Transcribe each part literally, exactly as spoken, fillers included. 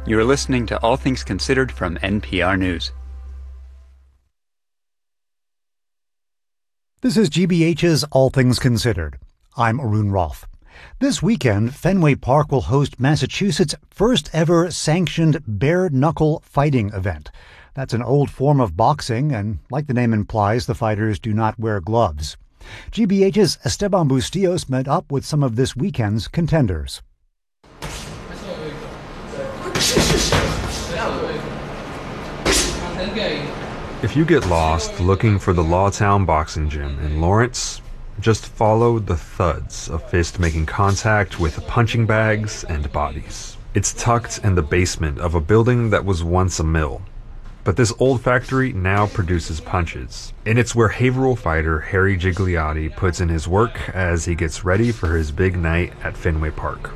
You are listening to All Things Considered from N P R News. This is G B H's All Things Considered. I'm Arun Rolfe. This weekend, Fenway Park will host Massachusetts' first ever sanctioned bare-knuckle fighting event. That's an old form of boxing, and like the name implies, the fighters do not wear gloves. G B H's Esteban Bustillos met up with some of this weekend's contenders. If you get lost looking for the Lawtown Boxing Gym in Lawrence, just follow the thuds of fists making contact with punching bags and bodies. It's tucked in the basement of a building that was once a mill. But this old factory now produces punches, and it's where Haverhill fighter Harry Gigliotti puts in his work as he gets ready for his big night at Fenway Park.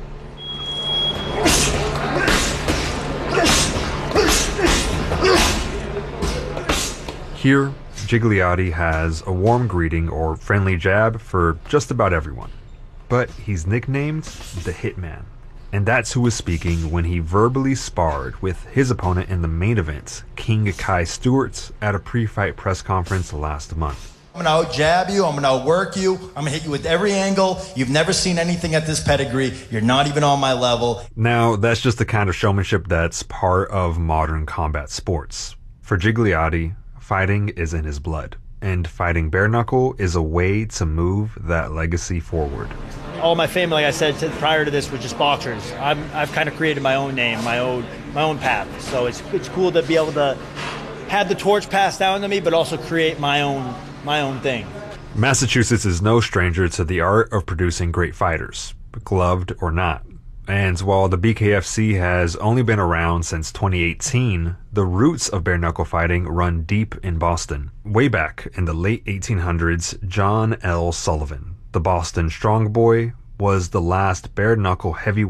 Here, Gigliotti has a warm greeting or friendly jab for just about everyone. But he's nicknamed the Hitman, and that's who was speaking when he verbally sparred with his opponent in the main event, King Kai Stewart, at a pre-fight press conference last month. I'm going to out-jab you, I'm going to outwork you, I'm going to hit you with every angle. You've never seen anything at this pedigree. You're not even on my level. Now, that's just the kind of showmanship that's part of modern combat sports. For Gigliotti, fighting is in his blood, and fighting bare knuckle is a way to move that legacy forward. All my family, like I said to, prior to this, was just boxers. I'm, I've kind of created my own name, my own my own path. So it's it's cool to be able to have the torch passed down to me, but also create my own my own thing. Massachusetts is no stranger to the art of producing great fighters, gloved or not. And while the B K F C has only been around since twenty eighteen, the roots of bare-knuckle fighting run deep in Boston. Way back in the late eighteen hundreds, John L. Sullivan, the Boston Strong Boy, was the last bare-knuckle heavyweight